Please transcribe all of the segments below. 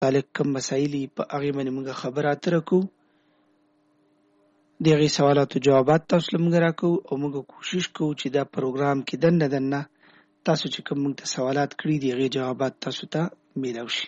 متعلق کوم مسایل په هغه باندې موږ خبرې اترې کوو دغه سوالاتو جوابات تاسو لمږ راکو او موږ کوشش کوو چې دا پروګرام کې دنه تاسو چې کوم موږ ته سوالات کړی دي هغه جوابات تاسو ته میلاو شي.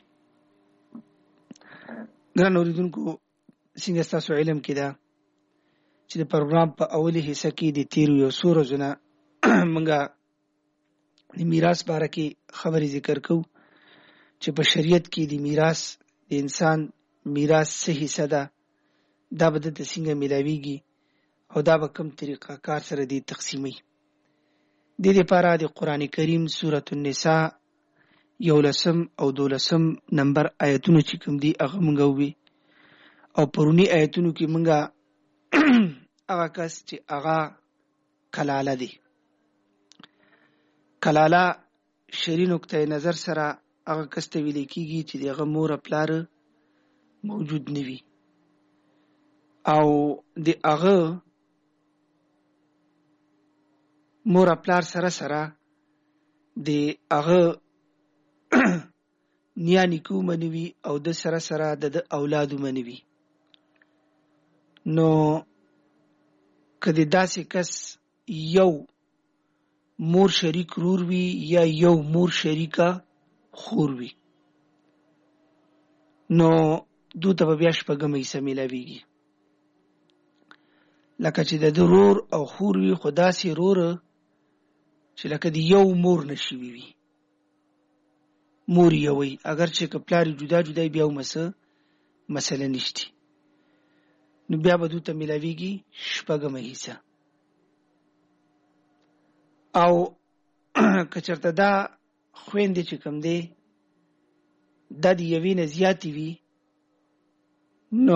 ګران اوریدونکو څنګه تاسو علم کې دا چې د پروګرام په اوله حصہ کې د تیرو یو څو ورځې موږ د میراث باره کې خبرې ذکر کوو چې په شریعت کې د میراث د انسان میراث څه حصہ ده دا به د څنګه ملاويږي او دا به کوم طریقه کار سره دي تقسیمي. د دې لپاره د قران کریم سورۃ النساء 11 او 12 نمبر آیتونه چې کوم دي هغه موږ وی او پرونی آیتونو کې موږ هغه کس چې هغه کلاله دي کلاله شری نقطه نظر سره هغه کس ته ویل کېږي چې دغه مور پلار موجود نوي او د هغه مور پلار سره د هغه نیا نیکو منوي او د سره د اولادو منوي. نو کله داسې کس یو مور شریک رور وي یا یو مور شریکا خور وي نو دوته بیا شپږم حصہ ملاويږي. لکه چې د ضرور او خور وي خدا سي رور چې لکه د یو مور نشي وي مور یو وي اگر چې کپلار جدا بیا ومسه مسله نشتی نو بیا به دوته ملاويږي شپږم حصہ. او کچرته دا خويندې چې کوم دی د دې یوې نه زیاتې وي نو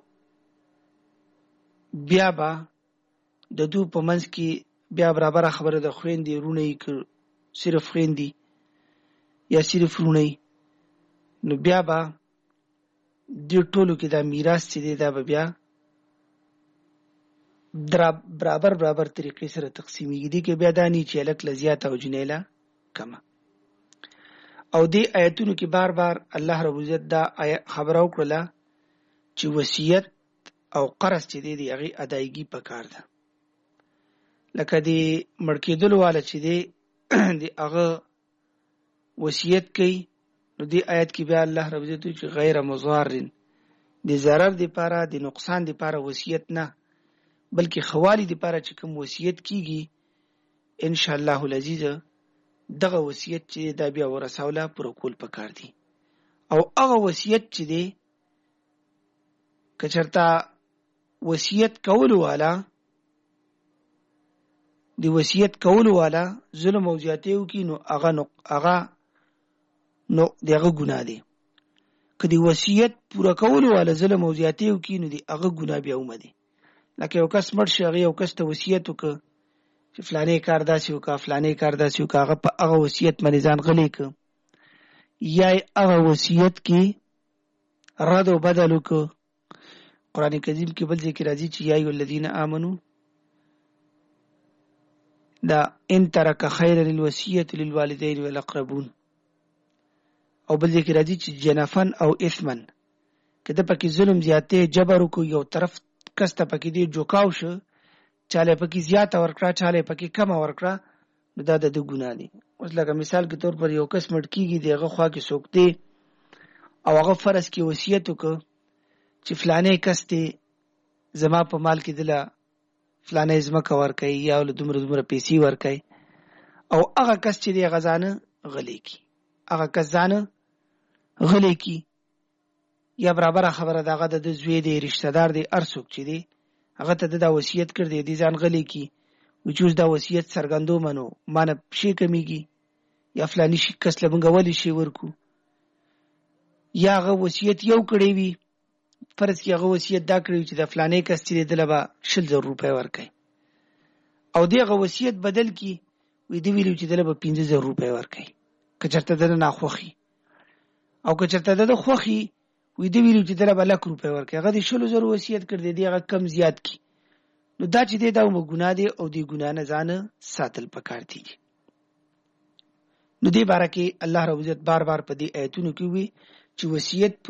بیا به د دو په منځ کې بیا برابر خبره د خويندې رونه یې صرف خويندې یا صرف رونه نو بیا به د ټولو کې دا میراث چې دی دا به بیا برابر طریقې سره تقسیمېږي. دي کې بیا دانی چې الک لزیات او جنیلا کما او دې آیتونو کې بار الله رب عزت دا خبره وکړه چې وصیت او قرض چې دی هغه ادایګي پکار ده. لکه دی مړکېدل والا چې دی هغه وصیت کوي نو دی آیت کې بیا الله رب عزت چې غیر مضار د ضرر دی لپاره د نقصان دی لپاره وصیت نه بلکې خوالي دی لپاره چې کوم وصیت کیږي ان شاء الله العزیز دغه وصیت چې دا بیا ورسوله پر کول پکار دي. او هغه وصیت چې دی کچرتا وصیت کول والا دی وصیت کول والا ظلم او زیاتیو کی نو هغه دغه ګناه دی. کدی وصیت پورا کول والا ظلم او زیاتیو کی نو دی هغه ګناه بیا ومدي. لکه یو کس مړ شي یو کس ته وصیت وکړي چې فلانه کار داسې وکړه فلانه کار داسې وکړه هغه په هغه وصیت باندې ځان غلي ک یا هغه وصیت کې رد او بدل وکړه. قران کریم کې بل ذکر راځي چې یا ایو الذین آمنو دا ان ترک خیر للوصیه للوالدین والاقربون او بل ذکر راځي چې جنفن او اثمن کده پکې ظلم زیاته جبر کو یو طرف کسته پکې دی جوکاو شو چاله پکې زیاته ورکړه چاله پکې کم ورکړه نو دا د ګناه دي. اوس لکه مثال کې تور پر یو کس مړ کیږي دغه خوا کې سوکته او هغه فرض کې وصیت وکړه چې فلانه کس ته زما په مال کې دله فلانه زمکه ورکړي یا له دومره پیسې ورکړي او هغه کس چې دی غزانه غلي کی هغه کس ځانه غلي کی یا برابر خبره دغه د زوی دی رشتہ دار دی ارڅوک چې دی هغه ته دا وصیت کړ دی ځان غلي کی وجوز دا وصیت سرګندو منو مانه شي کمیږي یا فلانی شي کس لمنګ ولی شي ورکو یا هغه وصیت یو کړی وي فرض کې هغه وصیت دا کړی چې د فلانه کس چې دلته 100 روپۍ ورکړي او دغه وصیت بدل کی وې دی ویلو چې دلته 15000 روپۍ ورکړي کچرته دنه ناخوخي او کچرته د خوخي وې دی ویلو چې دلته 1 لک روپۍ ورکړي هغه د 10000 وصیت کړ دی هغه کم زیات کی نو دا چې دا مو ګناه دی او دی ګناه نه ځان ساتل پکار دي. نو دې باره کې الله رب عزت بار په دې آیتونو کې وی چې وصیت